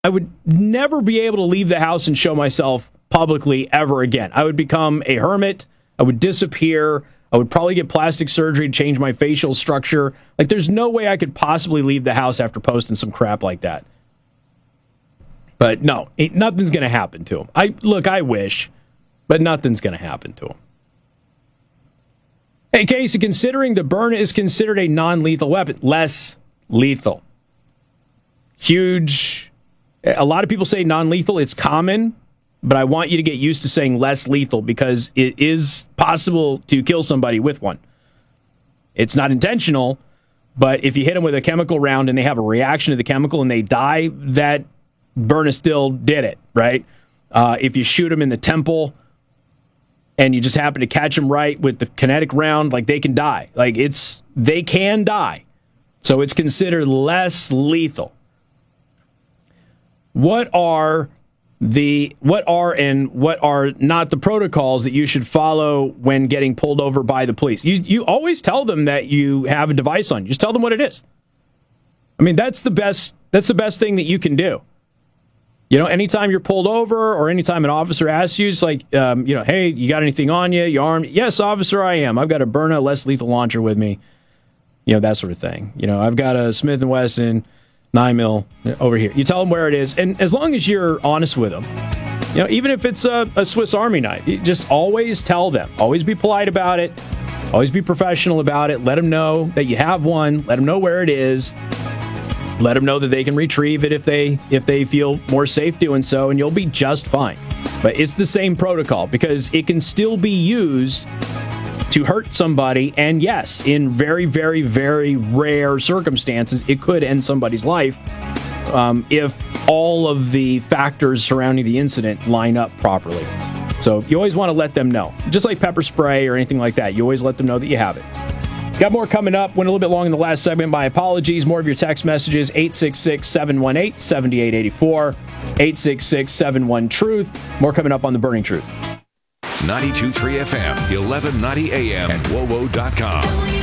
I would never be able to leave the house and show myself publicly ever again. I would become a hermit. I would disappear. I would probably get plastic surgery to change my facial structure. Like, there's no way I could possibly leave the house after posting some crap like that. But no, nothing's going to happen to him. I wish, but nothing's going to happen to him. Hey, Casey, considering the Byrna is considered a non-lethal weapon, less lethal. Huge. A lot of people say non-lethal. It's common, but I want you to get used to saying less lethal because it is possible to kill somebody with one. It's not intentional, but if you hit them with a chemical round and they have a reaction to the chemical and they die, that Byrna still did it, right? If you shoot them in the temple and you just happen to catch them right with the kinetic round, like, they can die. Like, they can die. So it's considered less lethal. What are not the protocols that you should follow when getting pulled over by the police? You always tell them that you have a device on you. Just tell them what it is. I mean, that's the best thing that you can do. You know, anytime you're pulled over or anytime an officer asks you, it's like, hey, you got anything on you? You armed? Yes, officer, I am. I've got a Byrna less lethal launcher with me. You know, that sort of thing. You know, I've got a Smith & Wesson 9mm over here. You tell them where it is. And as long as you're honest with them, you know, even if it's a Swiss Army knife, you just always tell them. Always be polite about it. Always be professional about it. Let them know that you have one. Let them know where it is. Let them know that they can retrieve it if they feel more safe doing so, and you'll be just fine. But it's the same protocol because it can still be used to hurt somebody, and yes, in very, very, very rare circumstances, it could end somebody's life if all of the factors surrounding the incident line up properly. So you always want to let them know. Just like pepper spray or anything like that, you always let them know that you have it. Got more coming up. Went a little bit long in the last segment. My apologies. More of your text messages. 866-718-7884. 866-71-TRUTH. More coming up on The Burning Truth. 92.3 FM, 1190 AM, and WOWO.com.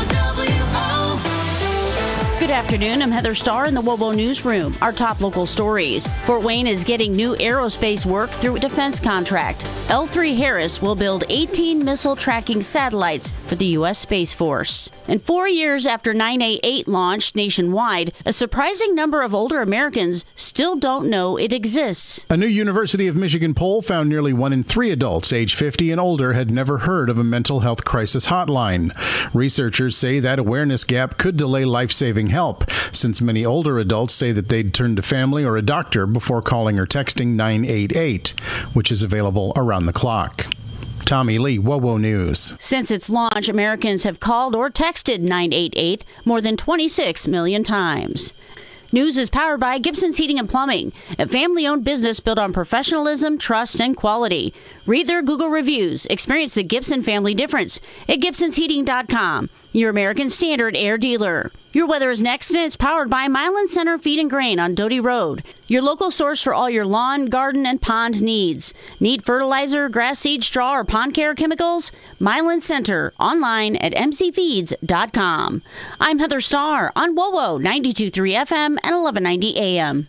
Good afternoon. I'm Heather Starr in the WOWO Newsroom. Our top local stories. Fort Wayne is getting new aerospace work through a defense contract. L3 Harris will build 18 missile tracking satellites for the U.S. Space Force. And 4 years after 988 launched nationwide, a surprising number of older Americans still don't know it exists. A new University of Michigan poll found nearly 1 in 3 adults age 50 and older had never heard of a mental health crisis hotline. Researchers say that awareness gap could delay life-saving help, since many older adults say that they'd turn to family or a doctor before calling or texting 988, which is available around the clock. Tommy Lee, WOWO News. Since its launch, Americans have called or texted 988 more than 26 million times. News is powered by Gibson's Heating and Plumbing, a family-owned business built on professionalism, trust, and quality. Read their Google reviews. Experience the Gibson family difference at GibsonsHeating.com, your American Standard air dealer. Your weather is next, and it's powered by Milan Center Feed and Grain on Doty Road, your local source for all your lawn, garden, and pond needs. Need fertilizer, grass seed, straw, or pond care chemicals? Milan Center, online at mcfeeds.com. I'm Heather Starr on WOWO 92.3 FM and 1190 AM.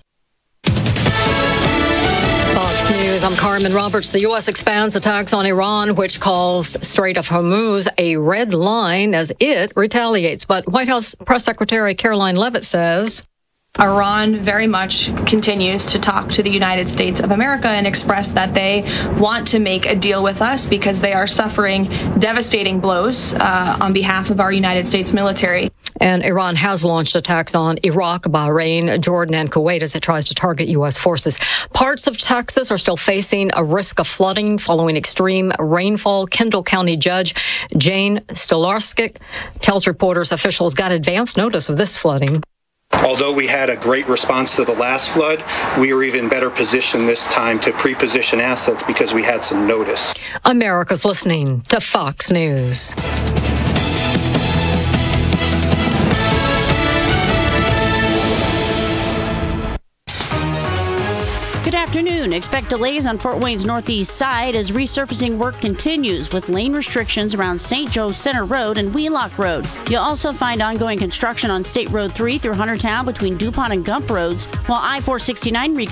Fox News, I'm Carmen Roberts. The U.S. expands attacks on Iran, which calls Strait of Hormuz a red line as it retaliates. But White House Press Secretary Caroline Leavitt says Iran very much continues to talk to the United States of America and express that they want to make a deal with us because they are suffering devastating blows on behalf of our United States military. And Iran has launched attacks on Iraq, Bahrain, Jordan, and Kuwait as it tries to target U.S. forces. Parts of Texas are still facing a risk of flooding following extreme rainfall. Kendall County Judge Jane Stolarczyk tells reporters officials got advance notice of this flooding. Although we had a great response to the last flood, we were even better positioned this time to pre-position assets because we had some notice. America's listening to Fox News. Good afternoon. Expect delays on Fort Wayne's northeast side as resurfacing work continues with lane restrictions around St. Joe Center Road and Wheelock Road. You'll also find ongoing construction on State Road 3 through Huntertown between DuPont and Gump Roads, while I-469